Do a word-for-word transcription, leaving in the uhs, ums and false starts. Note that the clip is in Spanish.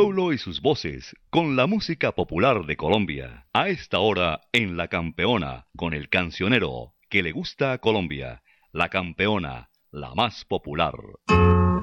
pueblo y sus voces, con la música popular de Colombia. A esta hora, en La Campeona, con el cancionero que le gusta a Colombia. La Campeona, la más popular.